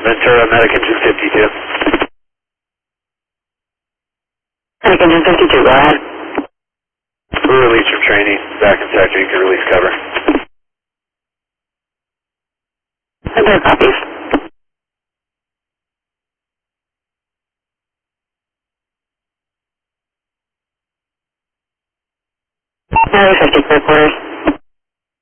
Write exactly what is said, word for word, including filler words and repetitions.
Ventura, Medic Engine fifty-two. Medic Engine fifty-two, go ahead. We're released from training. Back in sector, you can release cover. Center copies. Medic fifty, clear quarters.